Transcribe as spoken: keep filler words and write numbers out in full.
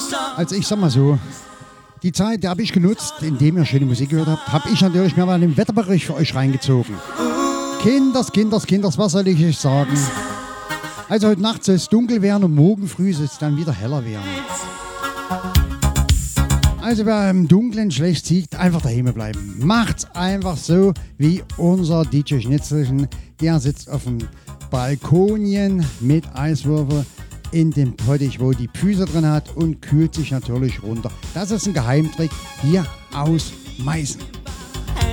Also ich sag mal so, die Zeit, die habe ich genutzt, indem ihr schöne Musik gehört habt, habe ich natürlich mir mal den Wetterbericht für euch reingezogen. Kinders, Kinders, Kinders, was soll ich euch sagen? Also heute Nacht soll es dunkel werden und morgen früh soll es dann wieder heller werden. Also wer im Dunkeln schlecht sieht, einfach daheim bleiben. Macht's einfach so wie unser D J Schnitzelchen. Der sitzt auf dem Balkonien mit Eiswürfel in dem Pottich, wo die Füße drin hat und kühlt sich natürlich runter. Das ist ein Geheimtrick hier aus Meißen.